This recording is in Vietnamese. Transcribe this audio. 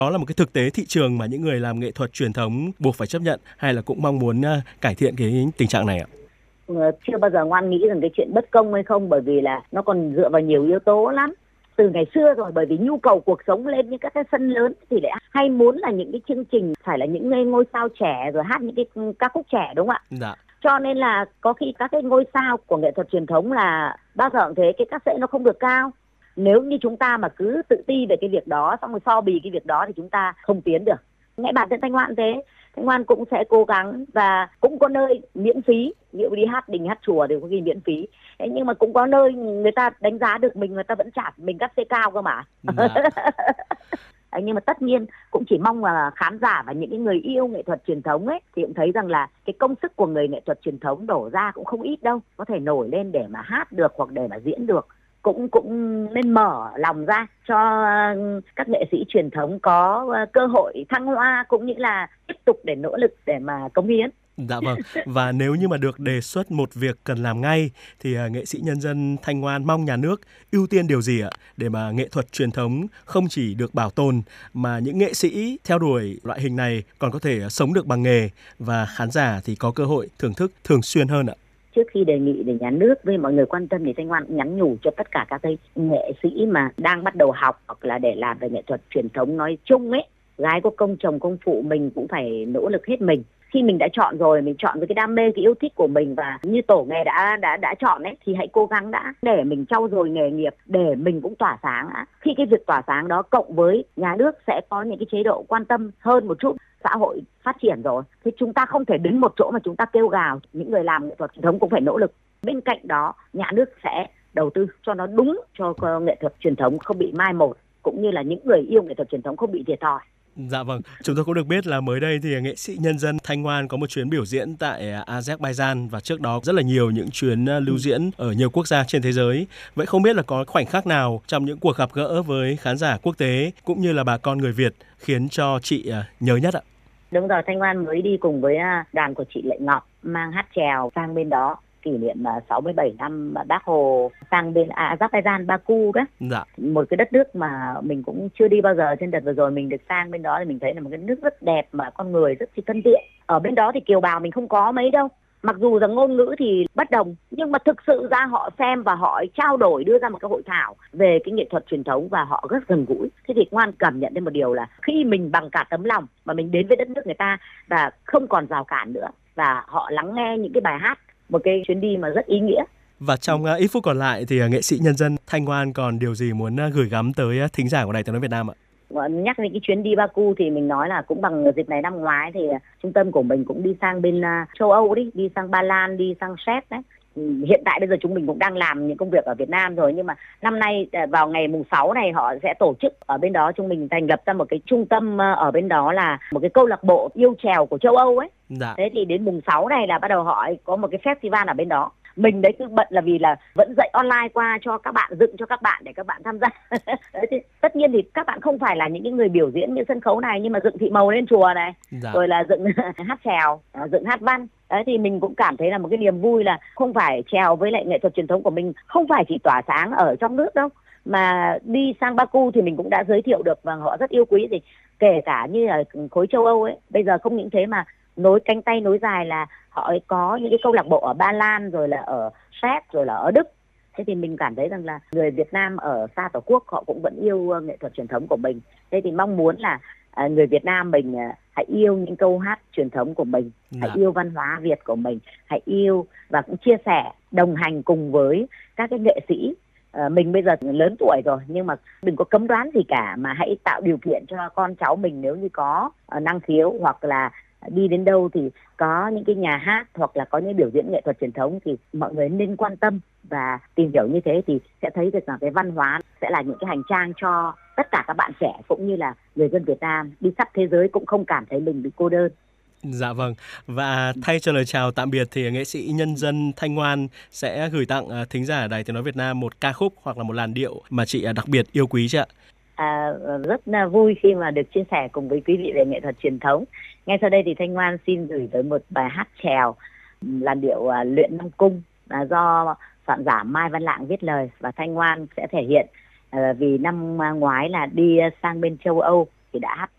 Đó là một cái thực tế thị trường mà những người làm nghệ thuật truyền thống buộc phải chấp nhận, hay là cũng mong muốn cải thiện cái tình trạng này ạ? Chưa bao giờ Ngoan nghĩ rằng cái chuyện bất công hay không, bởi vì là nó còn dựa vào nhiều yếu tố lắm. Từ ngày xưa rồi, bởi vì nhu cầu cuộc sống lên những các cái sân lớn thì lại hay muốn là những cái chương trình phải là những ngôi sao trẻ rồi hát những cái ca khúc trẻ, đúng không ạ? Dạ. Cho nên là có khi các cái ngôi sao của nghệ thuật truyền thống là bao giờ cũng thế, cái cát sệ nó không được cao. Nếu như chúng ta mà cứ tự ti về cái việc đó, xong rồi so bì cái việc đó thì chúng ta không tiến được. Ngay bản thân Thanh Ngoan thế, Thanh Ngoan cũng sẽ cố gắng và cũng có nơi miễn phí, ví dụ đi hát đình hát chùa đều có ghi miễn phí. Thế nhưng mà cũng có nơi người ta đánh giá được mình, người ta vẫn trả mình cát sệ cao cơ mà. Dạ. Nhưng mà tất nhiên cũng chỉ mong là khán giả và những cái người yêu nghệ thuật truyền thống ấy thì cũng thấy rằng là cái công sức của người nghệ thuật truyền thống đổ ra cũng không ít đâu, có thể nổi lên để mà hát được hoặc để mà diễn được. Cũng nên mở lòng ra cho các nghệ sĩ truyền thống có cơ hội thăng hoa cũng như là tiếp tục để nỗ lực để mà cống hiến. Dạ vâng. Và nếu như mà được đề xuất một việc cần làm ngay thì nghệ sĩ nhân dân Thanh Ngoan mong nhà nước ưu tiên điều gì ạ? Để mà nghệ thuật truyền thống không chỉ được bảo tồn mà những nghệ sĩ theo đuổi loại hình này còn có thể sống được bằng nghề và khán giả thì có cơ hội thưởng thức thường xuyên hơn ạ. Trước khi đề nghị để nhà nước với mọi người quan tâm thì Thanh Ngoan nhắn nhủ cho tất cả các nghệ sĩ mà đang bắt đầu học hoặc là để làm về nghệ thuật truyền thống nói chung ấy, gái có công chồng công phụ mình cũng phải nỗ lực hết mình. Khi mình đã chọn rồi, mình chọn với cái đam mê, cái yêu thích của mình và như tổ nghề đã chọn ấy, thì hãy cố gắng đã để mình trau dồi nghề nghiệp, để mình cũng tỏa sáng. Khi cái việc tỏa sáng đó cộng với nhà nước sẽ có những cái chế độ quan tâm hơn một chút, xã hội phát triển rồi thì chúng ta không thể đứng một chỗ mà chúng ta kêu gào. Những người làm nghệ thuật truyền thống cũng phải nỗ lực. Bên cạnh đó nhà nước sẽ đầu tư cho nó đúng, cho nghệ thuật truyền thống không bị mai một, cũng như là những người yêu nghệ thuật truyền thống không bị thiệt thòi. Dạ vâng, chúng tôi cũng được biết là mới đây thì nghệ sĩ nhân dân Thanh Ngoan có một chuyến biểu diễn tại Azerbaijan và trước đó rất là nhiều những chuyến lưu diễn ở nhiều quốc gia trên thế giới. Vậy không biết là có khoảnh khắc nào trong những cuộc gặp gỡ với khán giả quốc tế cũng như là bà con người Việt khiến cho chị nhớ nhất ạ? Đúng rồi, Thanh Ngoan mới đi cùng với đoàn của chị Lệ Ngọc mang hát chèo sang bên đó kỷ niệm 67 năm Bác Hồ sang bên Azerbaijan, Baku đó. Dạ. Một cái đất nước mà mình cũng chưa đi bao giờ, trên đợt vừa rồi mình được sang bên đó thì mình thấy là một cái nước rất đẹp mà con người rất là thân thiện. Ở bên đó thì kiều bào mình không có mấy đâu. Mặc dù rằng ngôn ngữ thì bất đồng, nhưng mà thực sự ra họ xem và họ trao đổi, đưa ra một cái hội thảo về cái nghệ thuật truyền thống và họ rất gần gũi. Thế thì Ngoan cảm nhận đến một điều là khi mình bằng cả tấm lòng mà mình đến với đất nước người ta và không còn rào cản nữa, và họ lắng nghe những cái bài hát, một cái chuyến đi mà rất ý nghĩa. Và trong ít phút còn lại thì nghệ sĩ nhân dân Thanh Ngoan còn điều gì muốn gửi gắm tới thính giả của Đài Tiếng nói Việt Nam ạ? Nhắc đến cái chuyến đi Baku thì mình nói là cũng bằng dịp này năm ngoái thì trung tâm của mình cũng đi sang bên châu Âu đi sang Ba Lan, đi sang Séc đấy. Hiện tại bây giờ chúng mình cũng đang làm những công việc ở Việt Nam rồi, nhưng mà năm nay vào ngày mùng 6 này họ sẽ tổ chức ở bên đó, chúng mình thành lập ra một cái trung tâm ở bên đó là một cái câu lạc bộ yêu chèo của châu Âu ấy. Dạ. Thế thì đến mùng 6 này là bắt đầu họ có một cái festival ở bên đó. Mình đấy cứ bận là vì là vẫn dạy online qua cho các bạn, dựng cho các bạn để các bạn tham gia. Đấy thì tất nhiên thì các bạn không phải là những người biểu diễn như sân khấu này, nhưng mà dựng thị màu lên chùa này, Dạ. rồi là dựng hát chèo, dựng hát văn. Đấy thì mình cũng cảm thấy là một cái niềm vui là không phải chèo với lại nghệ thuật truyền thống của mình không phải chỉ tỏa sáng ở trong nước đâu, mà đi sang Baku thì mình cũng đã giới thiệu được và họ rất yêu quý. Thì kể cả như là khối châu Âu ấy, bây giờ không những thế mà nối cánh tay nối dài là họ ấy có những cái câu lạc bộ ở Ba Lan, rồi là ở Séc, rồi là ở Đức. Thế thì mình cảm thấy rằng là người Việt Nam ở xa Tổ quốc họ cũng vẫn yêu nghệ thuật truyền thống của mình. Thế thì mong muốn là người Việt Nam mình hãy yêu những câu hát truyền thống của mình, hãy yêu văn hóa Việt của mình, hãy yêu và cũng chia sẻ, đồng hành cùng với các cái nghệ sĩ. Mình bây giờ lớn tuổi rồi nhưng mà đừng có cấm đoán gì cả, mà hãy tạo điều kiện cho con cháu mình nếu như có năng khiếu hoặc là đi đến đâu thì có những cái nhà hát hoặc là có những biểu diễn nghệ thuật truyền thống thì mọi người nên quan tâm và tìm hiểu. Như thế thì sẽ thấy được là cái văn hóa sẽ là những cái hành trang cho tất cả các bạn trẻ cũng như là người dân Việt Nam đi khắp thế giới cũng không cảm thấy mình bị cô đơn. Dạ vâng. Và thay cho lời chào tạm biệt thì nghệ sĩ nhân dân Thanh Ngoan sẽ gửi tặng thính giả Đài Tiếng nói Việt Nam một ca khúc hoặc là một làn điệu mà chị đặc biệt yêu quý chứ ạ? Rất vui khi mà được chia sẻ cùng với quý vị về nghệ thuật truyền thống. Ngay sau đây thì Thanh Ngoan xin gửi tới một bài hát chèo làn điệu Luyện Nam Cung do soạn giả Mai Văn Lạng viết lời, và Thanh Ngoan sẽ thể hiện vì năm ngoái là đi sang bên châu Âu thì đã hát